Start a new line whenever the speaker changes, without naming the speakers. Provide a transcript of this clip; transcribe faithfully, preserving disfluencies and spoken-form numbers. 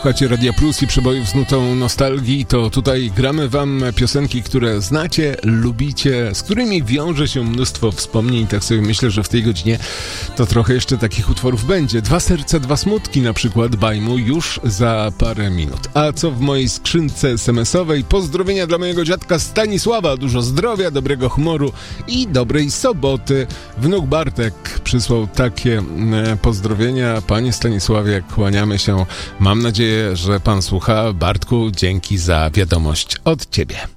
Słuchacie Radia Plus i przebojów z nutą nostalgii, to tutaj gramy wam piosenki, które znacie, lubicie, z którymi wiąże się mnóstwo wspomnień. Tak sobie myślę, że w tej godzinie to trochę jeszcze takich utworów będzie. Dwa serca, dwa smutki na przykład Bajmu już za parę minut. A co w mojej skrzynce es em esowej? Pozdrowienia dla mojego dziadka Stanisława, dużo zdrowia, dobrego humoru i dobrej soboty. Wnuk Bartek przysłał takie e, pozdrowienia. Panie Stanisławie, kłaniamy się. Mam nadzieję, że pan słucha. Bartku, dzięki za wiadomość od ciebie.